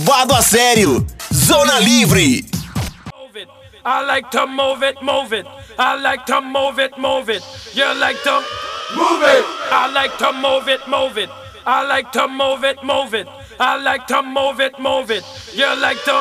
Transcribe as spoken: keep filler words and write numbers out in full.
levado a sério. Zona Livre. I like to move it, move it. I like to move it, move it. You like to move it. I like to move it, move it. I like to move it, move it. I like to move it, move it. You like to